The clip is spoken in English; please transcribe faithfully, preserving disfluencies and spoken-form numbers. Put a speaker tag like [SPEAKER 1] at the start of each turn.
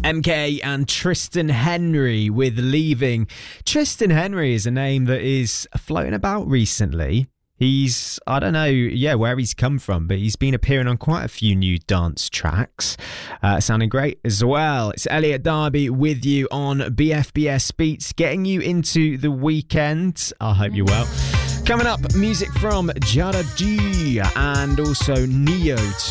[SPEAKER 1] M K and Tristan Henry with Leaving. Tristan Henry is a name that is floating about recently. He's, I don't know, yeah, where he's come from, but he's been appearing on quite a few new dance tracks, uh, sounding great as well. It's Elliot Darby with you on B F B S Beats, getting you into the weekend. I hope you're well. Coming up, music from Jada G and also Neo